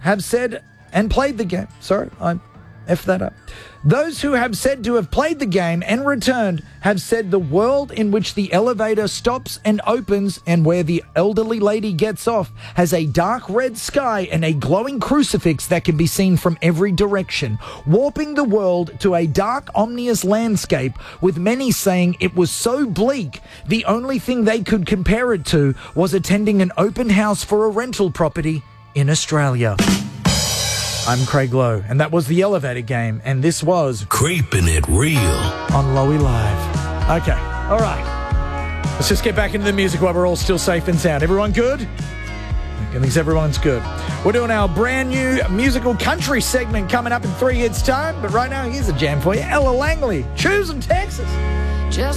have said and played the game. Sorry, I effed that up. Those who have said to have played the game and returned have said the world in which the elevator stops and opens and where the elderly lady gets off has a dark red sky and a glowing crucifix that can be seen from every direction, warping the world to a dark, ominous landscape, with many saying it was so bleak the only thing they could compare it to was attending an open house for a rental property in Australia. I'm Craig Lowe, and that was the elevator game, and this was Keeping It Real on Lowy Live. Okay, all right. Let's just get back into the music while we're all still safe and sound. Everyone good? I think everyone's good. We're doing our brand new musical country segment coming up in 3 hits' time, but right now, here's a jam for you. Ella Langley, Choosing Texas.